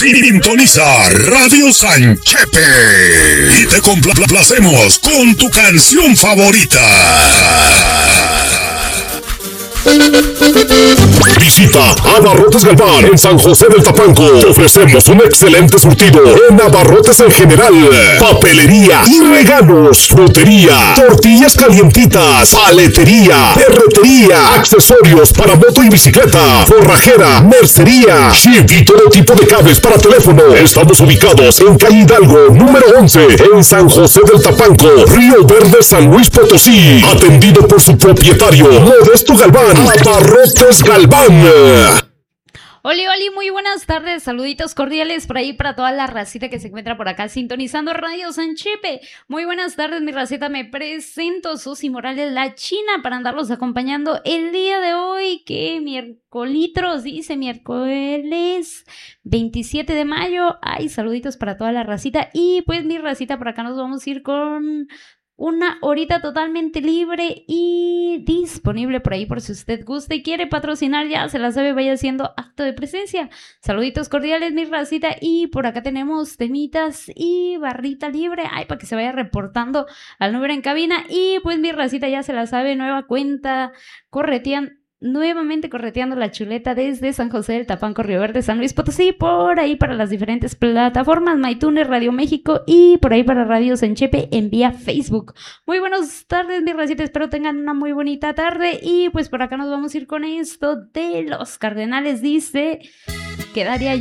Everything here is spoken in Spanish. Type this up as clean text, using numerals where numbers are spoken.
Sintoniza Radio Sanchepe y te complacemos con tu canción favorita. Visita Abarrotes Galván en San José del Tapanco. Te ofrecemos un excelente surtido en abarrotes en general, papelería y regalos, frutería, tortillas calientitas, paletería, ferretería, accesorios para moto y bicicleta, forrajera, mercería, chip y todo tipo de cables para teléfono. Estamos ubicados en calle Hidalgo, número 11, en San José del Tapanco, Río Verde, San Luis Potosí. Atendido por su propietario, Modesto Galván. Abarrotes Galván. Oli, muy buenas tardes, saluditos cordiales por ahí para toda la racita que se encuentra por acá sintonizando Radio Sanchepe. Muy buenas tardes, mi racita, me presento, Susi Morales, la China, para andarlos acompañando el día de hoy, que miércoles, dice miércoles 27 de mayo. Ay, saluditos para toda la racita, y pues mi racita, por acá nos vamos a ir con una horita totalmente libre y disponible por ahí por si usted gusta y quiere patrocinar, ya se la sabe, vaya haciendo acto de presencia. Saluditos cordiales, mi racita, y por acá tenemos temitas y barrita libre, ay, para que se vaya reportando al número en cabina. Y pues mi racita ya se la sabe, nueva cuenta, nuevamente correteando la chuleta desde San José del Tapanco, Río Verde, San Luis Potosí, por ahí para las diferentes plataformas, MyTuner, Radio México, y por ahí para Radio Sanchepe en vía Facebook. Muy buenas tardes, mi racita, espero tengan una muy bonita tarde, y pues por acá nos vamos a ir con esto de los Cardenales. Dice: quedaría